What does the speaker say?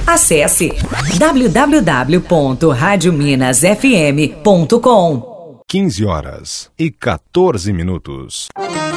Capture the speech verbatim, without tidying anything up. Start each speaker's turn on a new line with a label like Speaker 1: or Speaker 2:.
Speaker 1: Acesse w w w ponto rádio minas f m ponto com.
Speaker 2: quinze horas e quatorze minutos.